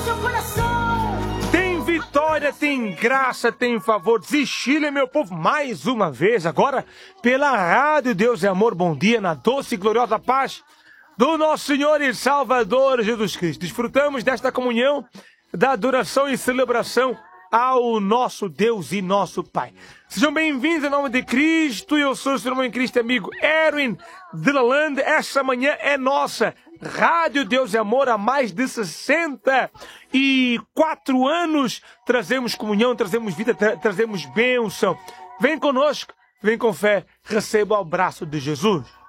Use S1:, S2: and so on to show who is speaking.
S1: seu coração.
S2: Tem vitória, tem graça, tem favor. Desistilha, meu povo, mais uma vez, agora, pela Rádio Deus é Amor. Bom dia, na doce e gloriosa paz do nosso Senhor e Salvador Jesus Cristo. Desfrutamos desta comunhão, da adoração e celebração ao nosso Deus e nosso Pai. Sejam bem-vindos em nome de Cristo. Eu sou o seu irmão em Cristo, amigo Erwin de Lalande. Essa manhã é nossa. Rádio Deus é Amor, há mais de 64 anos. Trazemos comunhão, trazemos vida, trazemos bênção. Vem conosco, vem com fé, receba o abraço de Jesus.